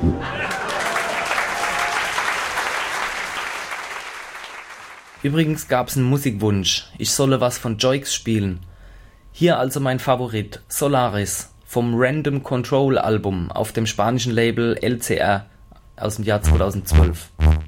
Übrigens gab's einen Musikwunsch. Ich solle was von Joix spielen. Hier also mein Favorit, Solaris, vom Random Control Album auf dem spanischen Label LCR aus dem Jahr 2012.